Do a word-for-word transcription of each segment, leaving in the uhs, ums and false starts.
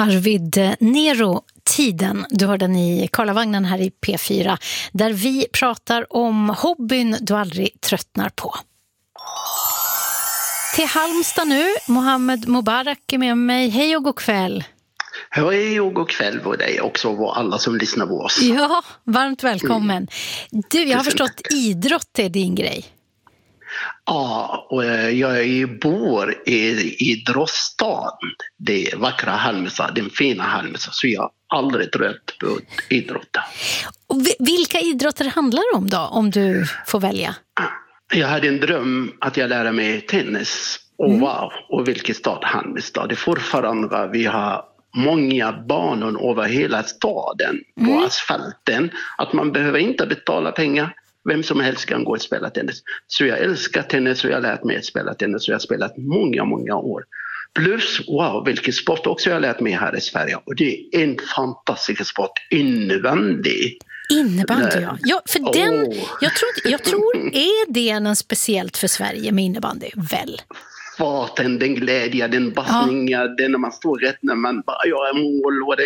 Arvid Nero, Tiden. Du hörde den i Karlavagnen här i P fyra, där vi pratar om hobbyn du aldrig tröttnar på. Till Halmstad nu, Mohammed Mubarak är med mig. Hej och god kväll. Hej och god kväll på dig också och alla som lyssnar på oss. Ja, varmt välkommen. Du, jag har förstått idrott är din grej. Ja, och jag bor i idrottsstaden. Det är vackra Halmstad, den fina Halmstad, så jag har aldrig trött på idrotten. Och vilka idrotter handlar det om då, om du får välja? Jag hade en dröm att jag lärde mig tennis. Och mm. wow, och vilken stad Halmstad. Det är fortfarande, vi har många banor över hela staden på mm. asfalten. Att man behöver inte betala pengar. Vem som helst kan gå och spela tennis. Så jag älskar tennis och jag har lärt mig att spela tennis. Och jag har spelat många, många år. Plus, wow, vilken sport också jag har lärt mig här i Sverige. Och det är en fantastisk sport, innebandy. Innebandy, ja. ja för oh. den, jag, tror, jag tror är det en speciellt för Sverige med innebandy, väl? Farten, den glädje, den bassningen, ja. Den när man står rätt, när man bara gör mål och den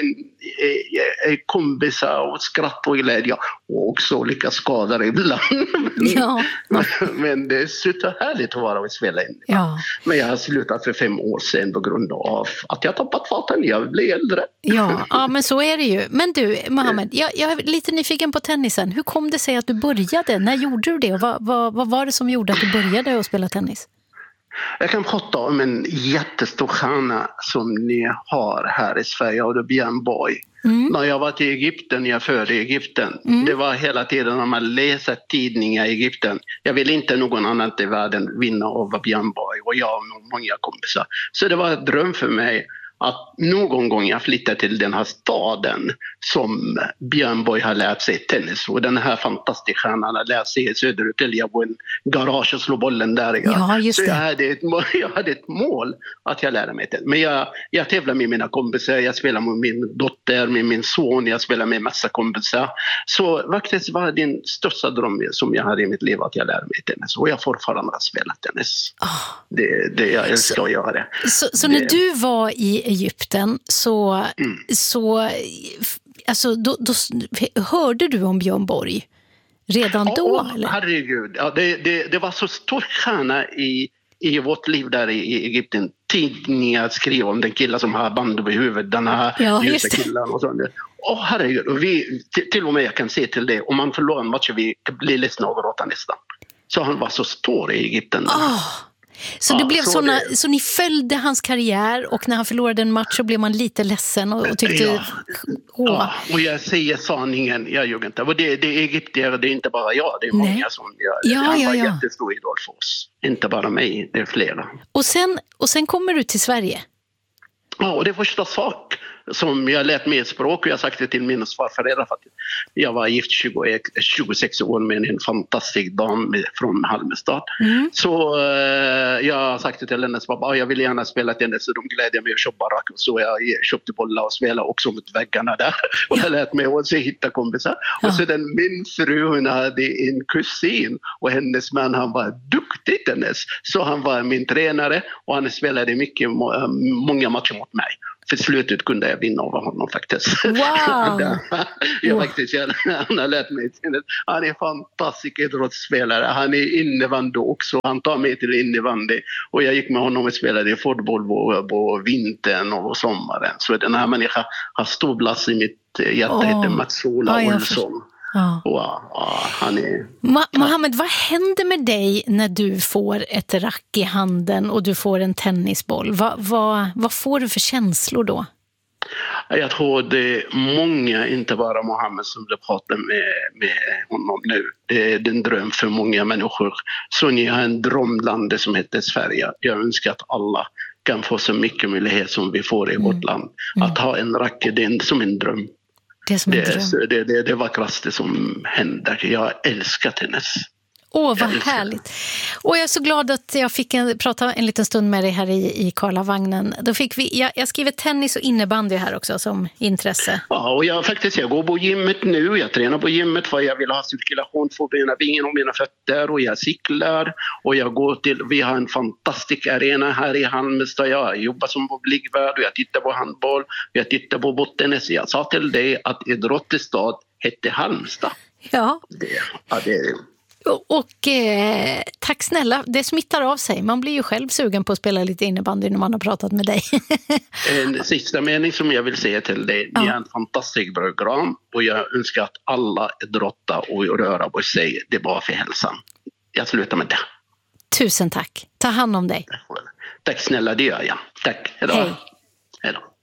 är, är kompisar och skratt och glädje och också lika skador ibland. Ja. men, men det är så härligt att vara och spela in. Ja. Men jag har slutat för fem år sedan på grund av att jag tappat farten, jag blir äldre. Ja, ja, men så är det ju. Men du, Mohammed, jag, jag är lite nyfiken på tennisen. Hur kom det sig att du började? När gjorde du det? Och vad, vad, vad var det som gjorde att du började att spela tennis? Jag kan prata om en jättestor stjärna som ni har här i Sverige, och det är Björn Borg. Mm. När jag var i Egypten, jag födde i Egypten. Mm. Det var hela tiden när man läser tidningar i Egypten. Jag vill inte någon annan i världen vinna över Björn Borg, och jag och många kompisar. Så det var en dröm för mig att någon gång jag flyttar till den här staden som Björn Borg har lärt sig tennis. Och den här fantastiska stjärnan har lärt sig söderut. Jag var en garage och slå bollen där. Ja, just det. Så jag hade, ett, jag hade ett mål att jag lärde mig tennis. Men jag, jag tävlar med mina kompisar. Jag spelar med min dotter, med min son. Jag spelar med massa kompisar. Så faktiskt var det den största drömmen som jag hade i mitt liv att jag lärde mig tennis. Och jag fortfarande har spelat tennis. Oh. Det, det, jag älskar så, att göra det. Så, så det, när du var i Egypten så, mm. så alltså, då, då hörde du om Björn Borg redan då? Oh, eller? Herregud, ja, det, det, det var så stor stjärna i, i vårt liv där i, i Egypten. Tidningar skrev om den killen som har band över huvudet, den här ja, ljusa killen och sånt. Åh, herregud, och vi, till, till och med jag kan se till det, om man förlorar en match vi blir ledsna och gråta nästan. Så han var så stor i Egypten. Oh. Så det ja, blev så, såna, det... så ni följde hans karriär, och när han förlorade en match så blev man lite ledsen och, och tyckte ja. Åh. Ja, och jag säger sanningen, jag ljuger inte. Och det, det är egyptier, det är inte bara jag, det är Nej. många som gör det. Ja, han ja, var ja. jättestor idol för oss. Inte bara mig, det är flera. Och sen, och sen kommer du till Sverige. Ja, och det första sak som jag lärt mig ett språk, och jag har sagt det till mina svärföräldrar för att jag var gift tjugosex, tjugosex år med en fantastisk dam från Halmstad. Mm. Så uh, jag har sagt det till hennes pappa, jag vill gärna spela tennis, så de glädjer mig att köpa rack. Så jag köpte bollar och spelade också mot väggarna där. Och jag har lärt mig att hitta kompisar. Ja. Och så den min fru, hon hade en kusin, och hennes man, han var duktig tennis. Så han var min tränare, och han spelade mycket, många matcher mot mig. För slutet kunde jag vinna över honom faktiskt. Wow! jag wow. faktiskt, jag, han har lärt mig. Han är en fantastisk idrottsspelare. Han är innebandy också. Han tar mig till innebandy. Och jag gick med honom och spelade fotboll på, på vintern och sommaren. Så den här människan har stor plats i mitt hjärta. Oh. Heter Mats-Ola oh, Olsson. Ja. Wow, han är... Ma- Mohammed, vad händer med dig när du får ett rack i handen och du får en tennisboll? Va- va- vad får du för känslor då? Jag tror det är många, inte bara Mohammed, som du pratar med, med honom nu. Det är en dröm för många människor. Så ni har en drömland som heter Sverige. Jag önskar att alla kan få så mycket möjlighet som vi får i mm. vårt land. Mm. Att ha en rack, det är som en dröm. Det är som en det, dröm. Det, det, det är det vackraste som händer. Jag älskar tennis. Åh, vad härligt. Och jag är så glad att jag fick en, prata en liten stund med dig här i, i Karlavagnen. Då fick vi, jag, jag skriver tennis och innebandy här också som intresse. Ja, och jag faktiskt jag går på gymmet nu. Jag tränar på gymmet för jag vill ha cirkulation för mina ben och mina fötter. Och jag cyklar. Och jag går till, vi har en fantastisk arena här i Halmstad. Jag jobbar som publikvärd och jag tittar på handboll. Jag tittar på bottennis. Jag sa till dig att idrottstad hette Halmstad. Ja. Det, ja, det Och eh, tack snälla, det smittar av sig. Man blir ju själv sugen på att spela lite innebandy när man har pratat med dig. En sista mening som jag vill säga till dig. Ni är en fantastisk program och jag önskar att alla idrottar och röra på sig. Det är bra för hälsan. Jag slutar med det. Tusen tack. Ta hand om dig. Tack snälla, det gör jag. Tack. Hejdå. Hej. Hejdå.